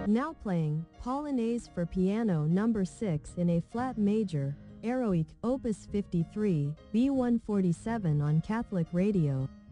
Now playing Polonaise for Piano No. 6 in A flat major, Eroic, Opus 53, B147 on Catholic Radio.